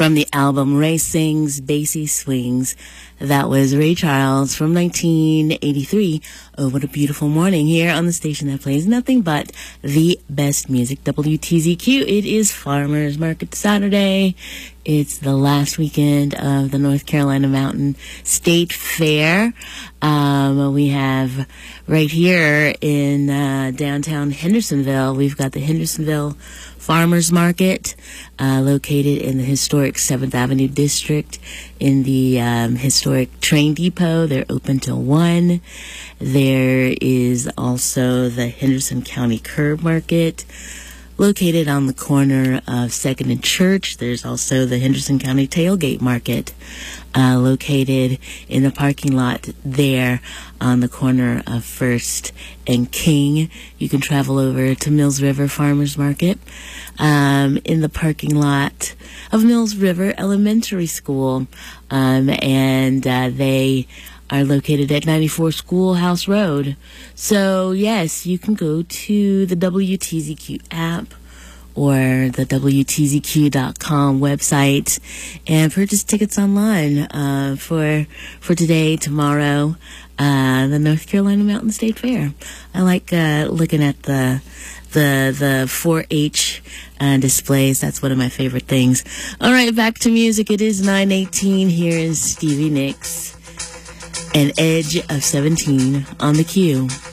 from the album Ray Sings, Basie Swings. That was Ray Charles from 1983. Oh, what a beautiful morning here on the station that plays nothing but the best music. WTZQ. It is Farmers Market Saturday. It's the last weekend of the North Carolina Mountain State Fair. We have right here in downtown Hendersonville, we've got the Hendersonville Farmers Market, located in the historic 7th Avenue District in the historic train depot. They're open till 1. There is also the Henderson County Curb Market, located on the corner of 2nd and Church. There's also the Henderson County Tailgate Market, located in the parking lot there on the corner of 1st and King. You can travel over to Mills River Farmers Market in the parking lot of Mills River Elementary School, and they are located at 94 Schoolhouse Road. So, yes, you can go to the WTZQ app or the WTZQ.com website and purchase tickets online for today, tomorrow, the North Carolina Mountain State Fair. I like looking at the 4-H displays. That's one of my favorite things. All right, back to music. It is 9:18. Here is Stevie Nicks and Edge of 17 on the Q.